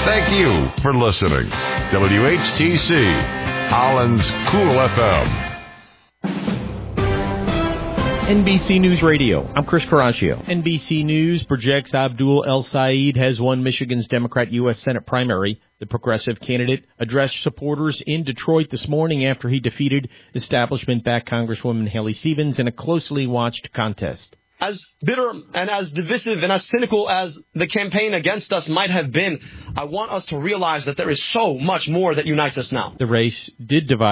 Thank you for listening. WHTC, Holland's Cool FM. NBC News Radio. I'm Chris Caraccio. NBC News projects Abdul El Sayed has won Michigan's Democrat U.S. Senate primary. The progressive candidate addressed supporters in Detroit this morning after he defeated establishment-backed Congresswoman Haley Stevens in a closely watched contest. As bitter and as divisive and as cynical as the campaign against us might have been, I want us to realize that there is so much more that unites us now. The race did divide